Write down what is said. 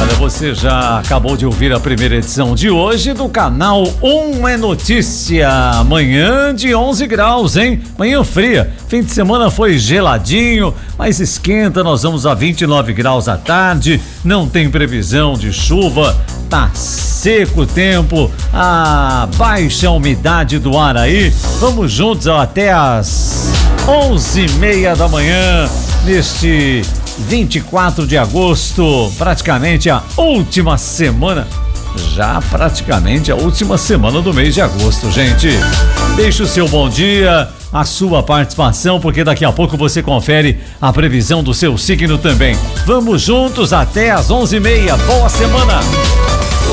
Olha, você já acabou de ouvir a primeira edição de hoje do canal 1 é Notícia. Manhã de 11 graus, hein? Manhã fria. Fim de semana foi geladinho, mas esquenta. Nós vamos a 29 graus à tarde. Não tem previsão de chuva. Tá seco o tempo. A baixa umidade do ar aí. Vamos juntos até as 11h30 da manhã neste 24 de agosto, praticamente a última semana, já praticamente a última semana do mês de agosto, gente. Deixe o seu bom dia, a sua participação, porque daqui a pouco você confere a previsão do seu signo também. Vamos juntos até às 11h30. Boa semana!